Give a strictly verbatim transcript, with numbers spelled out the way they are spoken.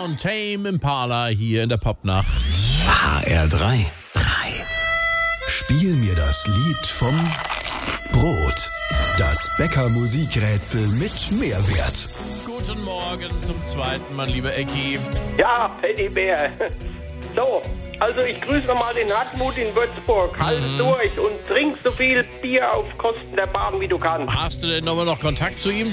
und Tame Impala hier in der Popnacht. H R drei. drei. Spiel mir das Lied vom Brot. Das Bäcker-Musikrätsel mit Mehrwert. Guten Morgen zum zweiten Mal, lieber Ecki. Ja, Teddybär. So, also ich grüße nochmal den Hartmut in Würzburg. Halt Mhm. durch und trink so viel Bier auf Kosten der Bahn, wie du kannst. Hast du denn nochmal noch Kontakt zu ihm?